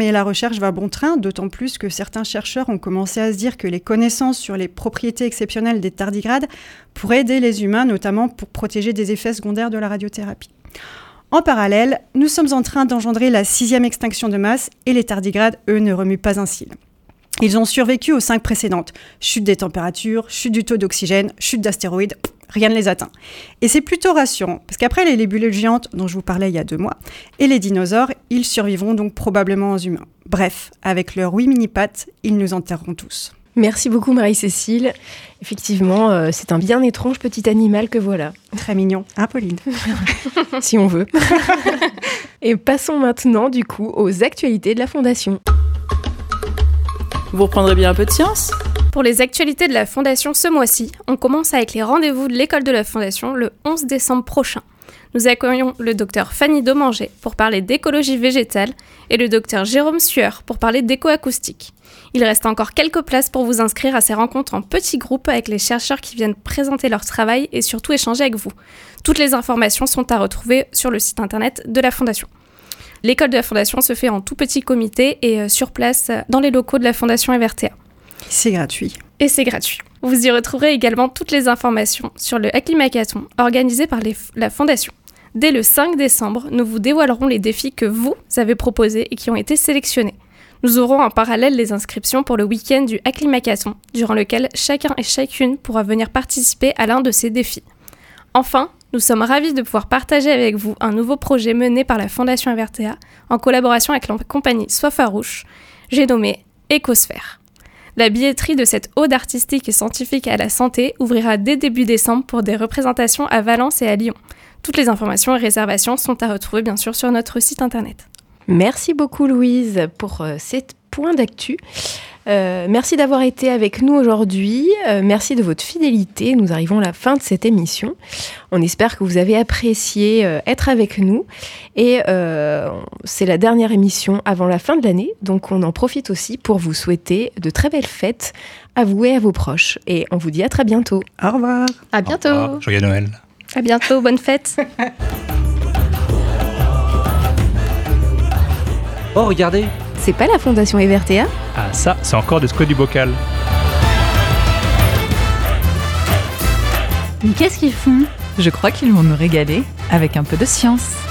mais la recherche va bon train, d'autant plus que certains chercheurs ont commencé à se dire que les connaissances sur les propriétés exceptionnelles des tardigrades pourraient aider les humains, notamment pour protéger des effets secondaires de la radiothérapie. En parallèle, nous sommes en train d'engendrer la 6e extinction de masse et les tardigrades, eux, ne remuent pas un cil. Ils ont survécu aux 5 précédentes. Chute des températures, chute du taux d'oxygène, chute d'astéroïdes, rien ne les atteint. Et c'est plutôt rassurant, parce qu'après les libellules géantes dont je vous parlais il y a 2 mois, et les dinosaures, ils survivront donc probablement aux humains. Bref, avec leurs 8 mini-pattes, ils nous enterreront tous. Merci beaucoup Marie-Cécile. Effectivement, c'est un bien étrange petit animal que voilà. Très mignon, hein Pauline? Si on veut. Et passons maintenant du coup aux actualités de la Fondation. Vous reprendrez bien un peu de science ? Pour les actualités de la Fondation ce mois-ci, on commence avec les rendez-vous de l'école de la Fondation le 11 décembre prochain. Nous accueillons le docteur Fanny Domanger pour parler d'écologie végétale et le docteur Jérôme Sueur pour parler d'écoacoustique. Il reste encore quelques places pour vous inscrire à ces rencontres en petits groupes avec les chercheurs qui viennent présenter leur travail et surtout échanger avec vous. Toutes les informations sont à retrouver sur le site internet de la Fondation. L'école de la Fondation se fait en tout petit comité et sur place dans les locaux de la Fondation EVRTA. C'est gratuit. Et c'est gratuit. Vous y retrouverez également toutes les informations sur le Acclimacathon organisé par la Fondation. Dès le 5 décembre, nous vous dévoilerons les défis que vous avez proposés et qui ont été sélectionnés. Nous aurons en parallèle les inscriptions pour le week-end du Acclimacathon, durant lequel chacun et chacune pourra venir participer à l'un de ces défis. Enfin, nous sommes ravis de pouvoir partager avec vous un nouveau projet mené par la Fondation EVRTA en collaboration avec la compagnie Soif Farouche, j'ai nommé Écosphère. La billetterie de cette ode artistique et scientifique à la santé ouvrira dès début décembre pour des représentations à Valence et à Lyon. Toutes les informations et réservations sont à retrouver bien sûr sur notre site internet. Merci beaucoup Louise pour ces points d'actu. Merci d'avoir été avec nous aujourd'hui. Merci de votre fidélité. Nous arrivons à la fin de cette émission. On espère que vous avez apprécié être avec nous. Et c'est la dernière émission avant la fin de l'année. Donc on en profite aussi pour vous souhaiter de très belles fêtes à vous et à vos proches. Et on vous dit à très bientôt. Au revoir. À bientôt. Au revoir. Joyeux Noël. À bientôt. Bonne fête. Oh, regardez! C'est pas la Fondation EVRTA ? Ah ça, c'est encore de Squat du Bocal. Mais qu'est-ce qu'ils font ? Je crois qu'ils vont nous régaler avec un peu de science.